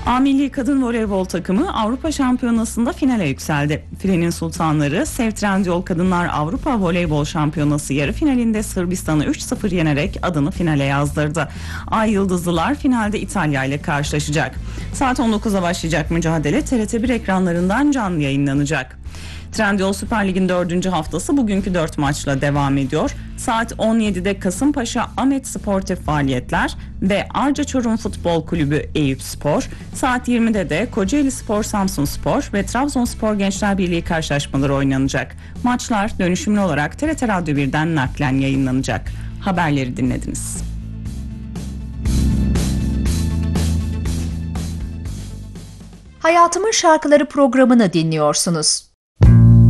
A Milli Kadın Voleybol takımı Avrupa Şampiyonası'nda finale yükseldi. Filenin sultanları Sev Trendyol Kadınlar Avrupa Voleybol Şampiyonası yarı finalinde Sırbistan'ı 3-0 yenerek adını finale yazdırdı. Ay Yıldızlılar finalde İtalya ile karşılaşacak. Saat 19'a başlayacak mücadele TRT1 ekranlarından canlı yayınlanacak. Trendyol Süper Lig'in 4. haftası bugünkü 4 maçla devam ediyor. Saat 17'de Kasımpaşa Ahmet Sportif Faaliyetler ve Arca Çorum Futbol Kulübü Eyüpspor, saat 20'de de Kocaeli Spor Samsunspor ve Trabzonspor Gençler Birliği karşılaşmaları oynanacak. Maçlar dönüşümlü olarak TRT Radyo 1'den naklen yayınlanacak. Haberleri dinlediniz. Hayatımın Şarkıları programını dinliyorsunuz.